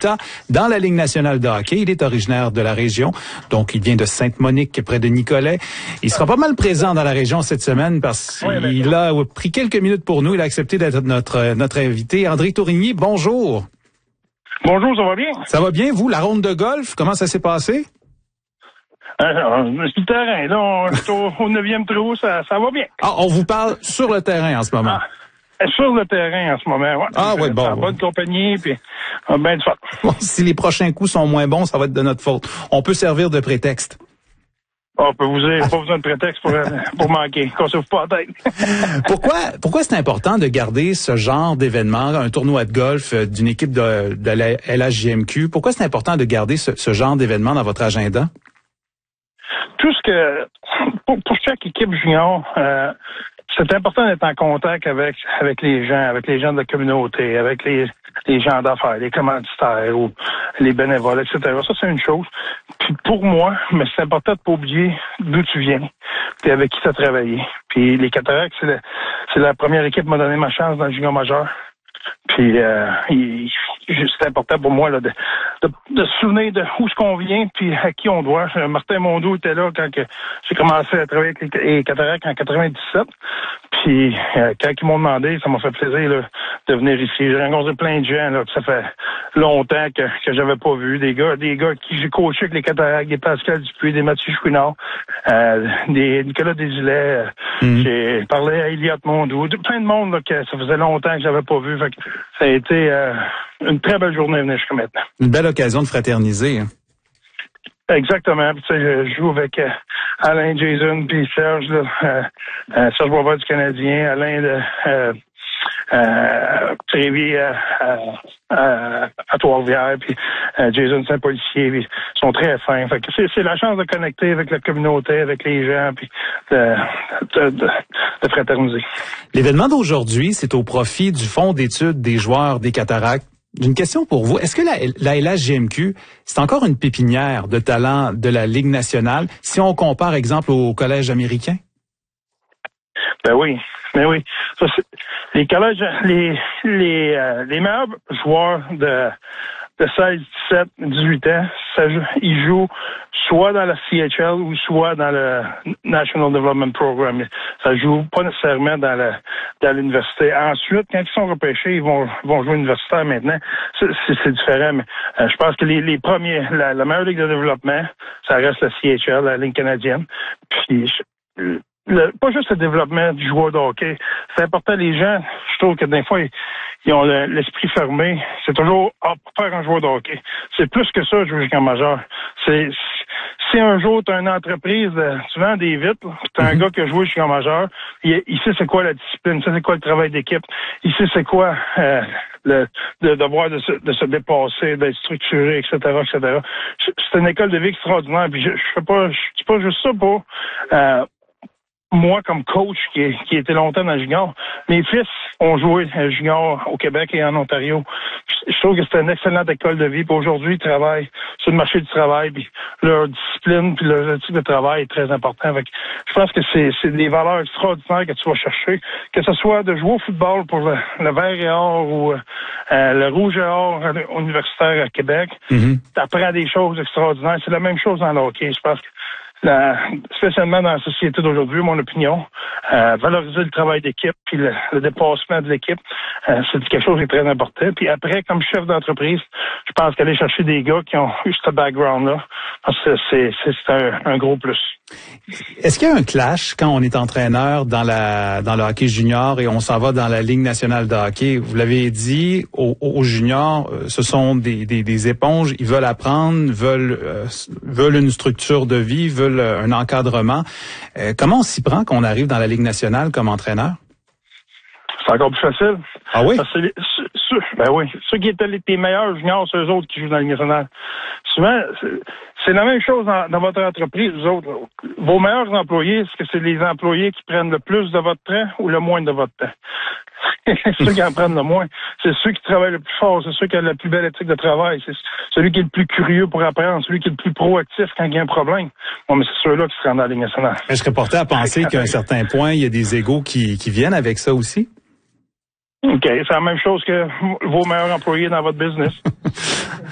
résultats dans la Ligue nationale de hockey. Il est originaire de la région, donc il vient de Sainte-Monique, près de Nicolet. Il sera pas mal présent dans la région cette semaine parce qu'il a pris quelques minutes pour nous. Il a accepté d'être notre invité. André Tourigny, bonjour. Bonjour, ça va bien? Ça va bien, vous? La ronde de golf, comment ça s'est passé? Sur le terrain, là, on est au 9e trou, ça va bien. Ah, on vous parle sur le terrain en ce moment. Sur le terrain en ce moment, ouais. Ah oui, bon. En bonne compagnie, puis bien de fun. Bon, si les prochains coups sont moins bons, ça va être de notre faute. On peut servir de prétexte. On peut vous dire, pas besoin de prétexte pour manquer, qu'on s'ouvre pas la tête. Pourquoi c'est important de garder ce genre d'événement, un tournoi de golf d'une équipe de la LHJMQ? Pourquoi c'est important de garder ce genre d'événement dans votre agenda? Tout ce que, pour chaque équipe junior, c'est important d'être en contact avec les gens de la communauté, avec les gens d'affaires, les commanditaires ou les bénévoles, etc. Ça, c'est une chose. Puis pour moi, mais c'est important de pas oublier d'où tu viens, puis avec qui tu as travaillé. Puis les Cataractes, c'est la première équipe qui m'a donné ma chance dans le junior majeur. Puis c'est important pour moi là, de se souvenir de où est-ce qu'on vient puis à qui on doit. Martin Mondeau était là quand j'ai commencé à travailler avec les Cataractes en 97. Puis quand ils m'ont demandé, ça m'a fait plaisir là, de venir ici. J'ai rencontré plein de gens là, que ça fait longtemps que j'avais pas vu. Des gars qui j'ai coaché avec les Cataractes, des Pascal Dupuis, des Mathieu Chouinard, des Nicolas Desilets. J'ai parlé à Eliott Mondeau, plein de monde là, que ça faisait longtemps que j'avais pas vu. Fait que ça a été une très belle journée à venir jusqu'à maintenant. Une belle occasion de fraterniser. Hein? Exactement. Puis, tu sais, je joue avec Alain, Jason, puis Serge, là, Serge Boisvert du Canadien, Alain de Trévi à Trois-Rivières, puis Jason Saint-Policier, puis ils sont très fins. Fait que c'est la chance de connecter avec la communauté, avec les gens, puis de fraterniser. L'événement d'aujourd'hui, c'est au profit du Fonds d'études des joueurs des Cataractes. Une question pour vous. Est-ce que la LHJMQ, c'est encore une pépinière de talent de la Ligue nationale si on compare, exemple, au collège américain? Ben oui. Ça, les collèges, les meilleurs joueurs de 16, 17, 18 ans, ils jouent soit dans la CHL ou soit dans le National Development Program. Ça joue pas nécessairement dans l'université. Ensuite, quand ils sont repêchés, ils vont jouer universitaire maintenant. C'est différent, mais je pense que les premiers, la meilleure ligue de développement, ça reste la CHL, la Ligue canadienne. Puis pas juste le développement du joueur de hockey. C'est important, les gens, je trouve que des fois, ils ont l'esprit fermé. C'est toujours pour faire un joueur de hockey. C'est plus que ça, jouer jusqu'en majeur. Si un jour tu as une entreprise, tu vends des vitres, tu as un gars qui a joué jusqu'en majeur, il sait c'est quoi la discipline, il sait c'est quoi le travail d'équipe, il sait c'est quoi le devoir de se dépasser, d'être structuré, etc., etc. C'est une école de vie extraordinaire. Puis je dis pas juste ça pour moi, comme coach qui était longtemps dans le junior, mes fils ont joué junior au Québec et en Ontario. Je trouve que c'est une excellente école de vie. Puis aujourd'hui, ils travaillent sur le marché du travail. Puis leur discipline puis leur type de travail est très important. Fait que je pense que c'est des valeurs extraordinaires que tu vas chercher. Que ce soit de jouer au football pour le vert et or ou le rouge et or universitaire à Québec, tu apprends des choses extraordinaires. C'est la même chose dans le hockey. Je pense que spécialement dans la société d'aujourd'hui, mon opinion, valoriser le travail d'équipe puis le dépassement de l'équipe, c'est quelque chose qui est très important. Puis après, comme chef d'entreprise, je pense qu'aller chercher des gars qui ont eu ce background-là, c'est un gros plus. Est-ce qu'il y a un clash quand on est entraîneur dans le hockey junior et on s'en va dans la Ligue nationale de hockey? Vous l'avez dit, aux juniors, ce sont des éponges, ils veulent apprendre, veulent une structure de vie, veulent un encadrement. Comment on s'y prend quand on arrive dans la Ligue nationale comme entraîneur? C'est encore plus facile. Ah oui? Parce que ben oui. Ceux qui étaient les meilleurs juniors, c'est eux autres qui jouent dans la Ligue nationale. Souvent, c'est la même chose dans votre entreprise, vous autres. Vos meilleurs employés, est-ce que c'est les employés qui prennent le plus de votre temps ou le moins de votre temps? Ceux qui en prennent le moins, c'est ceux qui travaillent le plus fort, c'est ceux qui ont la plus belle éthique de travail, c'est celui qui est le plus curieux pour apprendre, celui qui est le plus proactif quand il y a un problème. Bon, mais c'est ceux-là qui se rendent dans la Ligue nationale. Je serais porté à penser qu'à un certain point, il y a des égos qui viennent avec ça aussi. OK, c'est la même chose que vos meilleurs employés dans votre business.